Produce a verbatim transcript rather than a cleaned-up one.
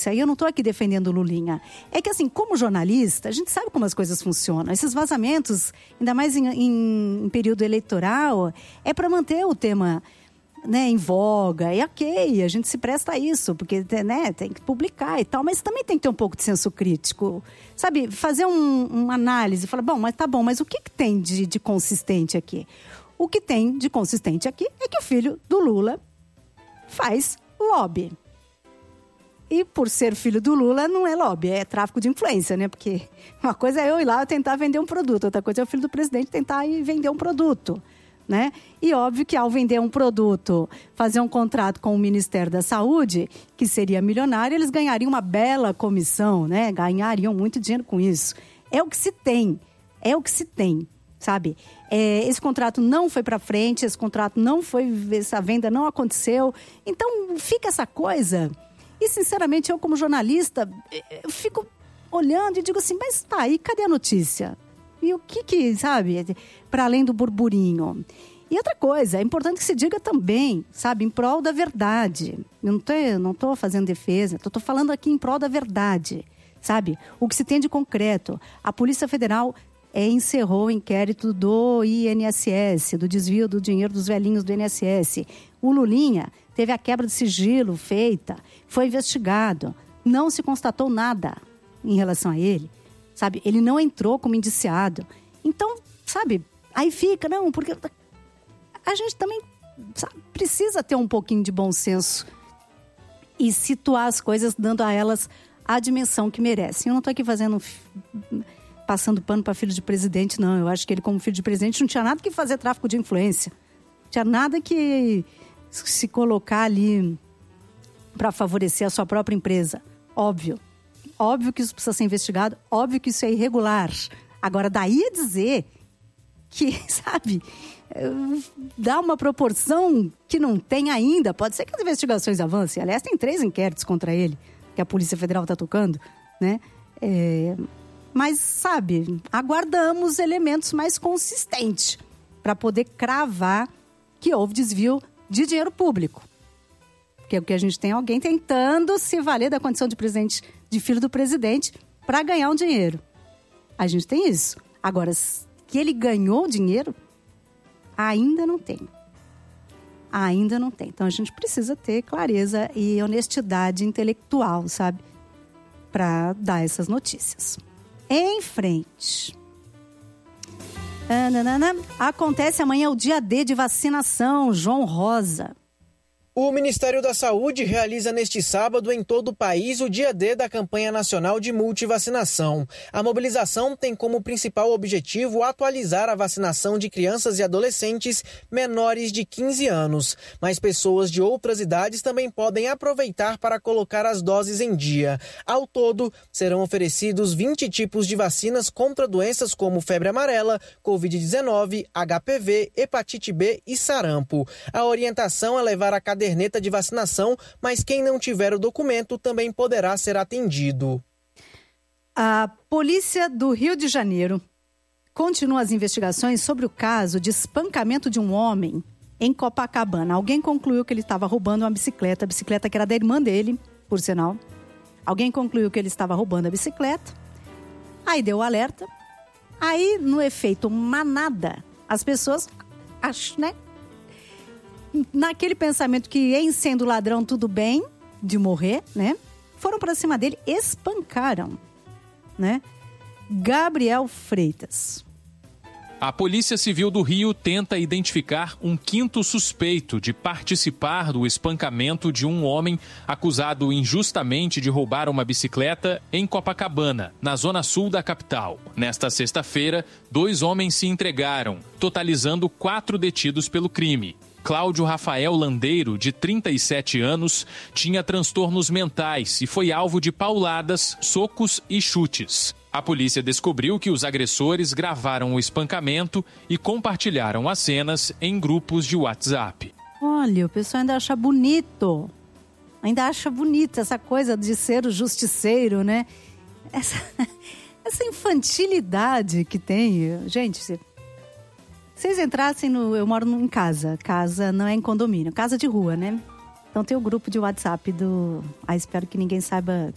notícia, e eu não estou aqui defendendo o Lulinha, é que assim, como jornalista, a gente sabe como as coisas funcionam. Esses vazamentos, ainda mais em, em, em período eleitoral, é para manter o tema, né, em voga, e ok, a gente se presta a isso, porque, né, tem que publicar e tal, mas também tem que ter um pouco de senso crítico, sabe, fazer um, uma análise, falar, bom, mas tá bom, mas o que, que tem de, de consistente aqui? O que tem de consistente aqui é que o filho do Lula faz lobby. E por ser filho do Lula, não é lobby, é tráfico de influência, né? Porque uma coisa é eu ir lá tentar vender um produto, outra coisa é o filho do presidente tentar ir vender um produto, né? E óbvio que ao vender um produto, fazer um contrato com o Ministério da Saúde, que seria milionário, eles ganhariam uma bela comissão, né? Ganhariam muito dinheiro com isso. É o que se tem, é o que se tem, sabe? É, esse contrato não foi para frente, esse contrato não foi, essa venda não aconteceu. Então fica essa coisa. E sinceramente, eu como jornalista, eu fico olhando e digo assim, mas tá, e cadê a notícia? E o que que, sabe, para além do burburinho? E outra coisa, é importante que se diga também, sabe, em prol da verdade. Eu não tô, não tô fazendo defesa, tô, tô falando aqui em prol da verdade, sabe? O que se tem de concreto. A Polícia Federal é, encerrou o inquérito do I N S S, do desvio do dinheiro dos velhinhos do I N S S. O Lulinha teve a quebra de sigilo feita, foi investigado, não se constatou nada em relação a ele. Sabe, ele não entrou como indiciado. Então, sabe, aí fica, não, porque a gente também, sabe, precisa ter um pouquinho de bom senso e situar as coisas, dando a elas a dimensão que merecem. Eu não estou aqui fazendo, passando pano para filho de presidente, não. Eu acho que ele, como filho de presidente, não tinha nada que fazer tráfico de influência. Não tinha nada que se colocar ali para favorecer a sua própria empresa. Óbvio. Óbvio que isso precisa ser investigado, óbvio que isso é irregular. Agora, daí a dizer que, sabe, dá uma proporção que não tem ainda. Pode ser que as investigações avancem. Aliás, tem três inquéritos contra ele, que a Polícia Federal está tocando, né? É, mas, sabe, aguardamos elementos mais consistentes para poder cravar que houve desvio de dinheiro público. Porque o que a gente tem é alguém tentando se valer da condição de presidente, de filho do presidente, para ganhar um dinheiro. A gente tem isso. Agora, que ele ganhou dinheiro, ainda não tem. Ainda não tem. Então, a gente precisa ter clareza e honestidade intelectual, sabe? Para dar essas notícias. Em frente. Ananana. Acontece amanhã o dia D de vacinação, João Rosa. O Ministério da Saúde realiza neste sábado em todo o país o dia D da campanha nacional de multivacinação. A mobilização tem como principal objetivo atualizar a vacinação de crianças e adolescentes menores de quinze anos. Mas pessoas de outras idades também podem aproveitar para colocar as doses em dia. Ao todo, serão oferecidos vinte tipos de vacinas contra doenças como febre amarela, covid dezenove, H P V, hepatite B e sarampo. A orientação é levar a caderneta de vacinação, mas quem não tiver o documento também poderá ser atendido. A Polícia do Rio de Janeiro continua as investigações sobre o caso de espancamento de um homem em Copacabana. Alguém concluiu que ele estava roubando uma bicicleta, a bicicleta que era da irmã dele, por sinal. Alguém concluiu que ele estava roubando a bicicleta, aí deu o alerta. Aí, no efeito manada, as pessoas, acho, né? Naquele pensamento que em sendo ladrão tudo bem, de morrer, né? Foram para cima dele, espancaram, né? Gabriel Freitas. A Polícia Civil do Rio tenta identificar um quinto suspeito de participar do espancamento de um homem acusado injustamente de roubar uma bicicleta em Copacabana, na zona sul da capital. Nesta sexta-feira, dois homens se entregaram, totalizando quatro detidos pelo crime. Cláudio Rafael Landeiro, de trinta e sete anos, tinha transtornos mentais e foi alvo de pauladas, socos e chutes. A polícia descobriu que os agressores gravaram o espancamento e compartilharam as cenas em grupos de WhatsApp. Olha, o pessoal ainda acha bonito. Ainda acha bonita essa coisa de ser o justiceiro, né? Essa, essa infantilidade que tem. Gente, se vocês entrassem no... Eu moro em casa. Casa não é em condomínio. Casa de rua, né? Então tem o grupo de WhatsApp do... Ah, espero que ninguém saiba